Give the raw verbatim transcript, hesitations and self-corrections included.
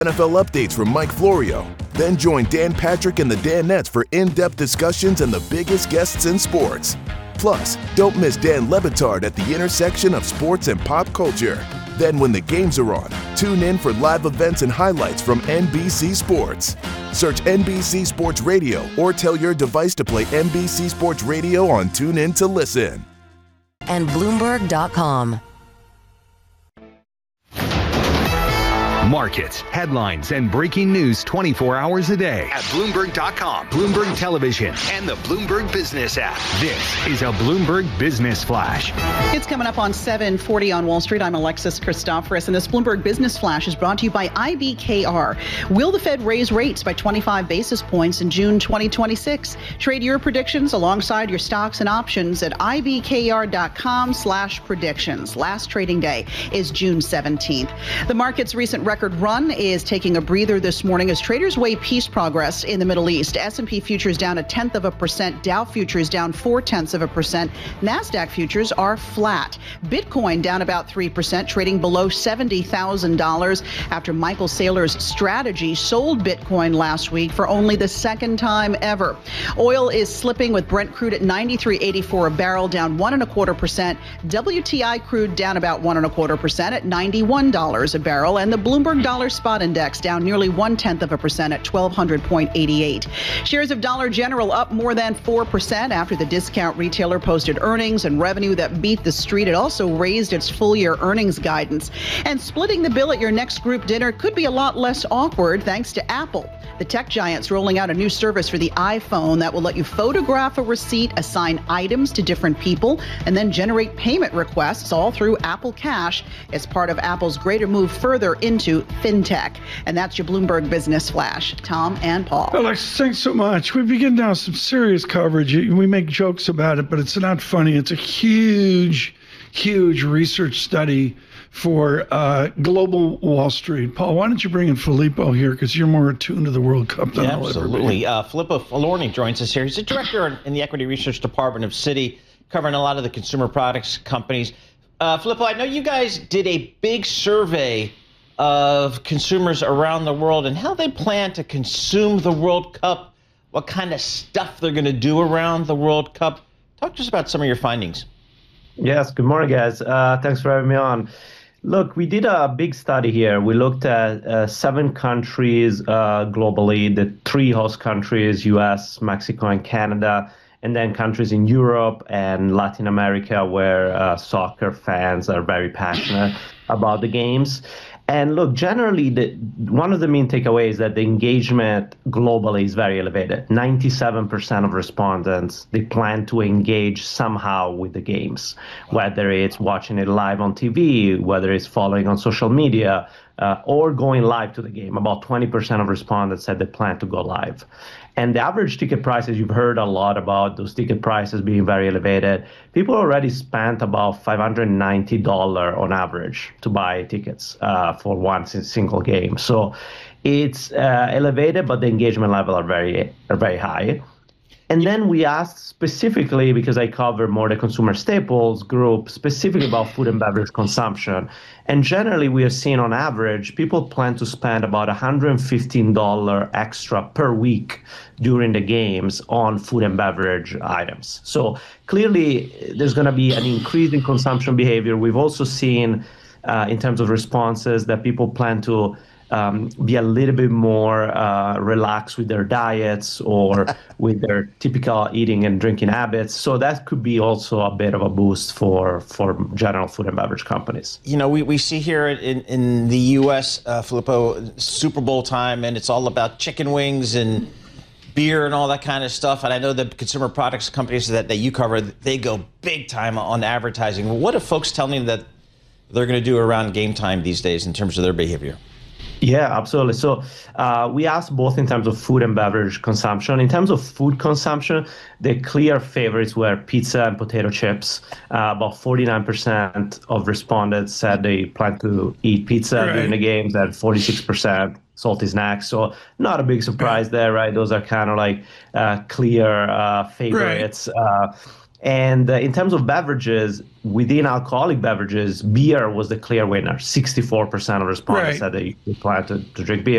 N F L updates from Mike Florio. Then join Dan Patrick and the Danettes for in-depth discussions and the biggest guests in sports. Plus, don't miss Dan Le Batard at the intersection of sports and pop culture. Then when the games are on, tune in for live events and highlights from N B C Sports. Search N B C Sports Radio or tell your device to play N B C Sports Radio on TuneIn to listen. And Bloomberg dot com. Markets, headlines, and breaking news twenty-four hours a day at Bloomberg dot com, Bloomberg Television, and the Bloomberg Business app. This is a Bloomberg Business Flash. It's coming up on seven forty on Wall Street. I'm Alexis Christoforous, and this Bloomberg Business Flash is brought to you by I B K R. Will the Fed raise rates by twenty-five basis points in June twenty twenty-six? Trade your predictions alongside your stocks and options at I B K R dot com slash predictions. Last trading day is June seventeenth. The market's recent record run is taking a breather this morning as traders weigh peace progress in the Middle East. S and P futures down a tenth of a percent. Dow futures down four tenths of a percent. NASDAQ futures are flat. Bitcoin down about three percent, trading below seventy thousand dollars after Michael Saylor's strategy sold Bitcoin last week for only the second time ever. Oil is slipping with Brent crude at ninety-three eighty-four a barrel, down one and a quarter percent. W T I crude down about one and a quarter percent at ninety-one dollars a barrel, and the Bloomberg Dollar Spot Index down nearly one tenth of a percent at twelve hundred point eight eight. Shares of Dollar General up more than four percent after the discount retailer posted earnings and revenue that beat the street. It also raised its full year earnings guidance. And splitting the bill at your next group dinner could be a lot less awkward thanks to Apple. The tech giant's rolling out a new service for the iPhone that will let you photograph a receipt, assign items to different people, and then generate payment requests all through Apple Cash as part of Apple's greater move further into fintech. And that's your Bloomberg Business Flash. Tom and Paul. Alex, thanks so much. We begin now some serious coverage. We make jokes about it, but it's not funny. It's a huge, huge research study for uh, global Wall Street. Paul, why don't you bring in Filippo here, because you're more attuned to the World Cup than yeah, I'll absolutely. ever be. Uh, Filippo Falorni joins us here. He's a director in the Equity Research Department of Citi, covering a lot of the consumer products companies. Uh, Filippo, I know you guys did a big survey of consumers around the world and how they plan to consume the World Cup, what kind of stuff they're going to do around the World Cup. Talk to us about some of your findings. Yes, good morning, guys. Uh, thanks for having me on. Look, we did a big study here. We looked at uh, seven countries uh, globally, the three host countries, U S, Mexico, and Canada, and then countries in Europe and Latin America where uh, soccer fans are very passionate about the games. And look, generally, the, one of the main takeaways is that the engagement globally is very elevated. ninety-seven percent of respondents, they plan to engage somehow with the games, whether it's watching it live on T V, whether it's following on social media, uh, or going live to the game. About twenty percent of respondents said they plan to go live. And the average ticket prices, you've heard a lot about those ticket prices being very elevated. People already spent about five hundred ninety dollars on average to buy tickets uh, for one single game. So it's uh, elevated, but the engagement level are very, are very high. And then we asked specifically, because I cover more the consumer staples group, specifically about food and beverage consumption. And generally, we are seeing on average, people plan to spend about one hundred fifteen dollars extra per week during the games on food and beverage items. So clearly, there's going to be an increase in consumption behavior. We've also seen, uh, in terms of responses, that people plan to Um, be a little bit more uh, relaxed with their diets or with their typical eating and drinking habits. So that could be also a bit of a boost for, for general food and beverage companies. You know, we, we see here in, in the U S, uh, Filippo, Super Bowl time, and it's all about chicken wings and beer and all that kind of stuff. And I know the consumer products companies that, that you cover, they go big time on advertising. What are folks telling you that they're going to do around game time these days in terms of their behavior? Yeah, absolutely. So uh, we asked both in terms of food and beverage consumption. In terms of food consumption, the clear favorites were pizza and potato chips. Uh, about forty-nine percent of respondents said they plan to eat pizza right. during the games, and forty-six percent salty snacks. So not a big surprise right. there, right? Those are kind of like uh, clear uh, favorites. Right. Uh, And uh, in terms of beverages, within alcoholic beverages, beer was the clear winner. sixty-four percent of respondents Right. said they plan to, to drink beer.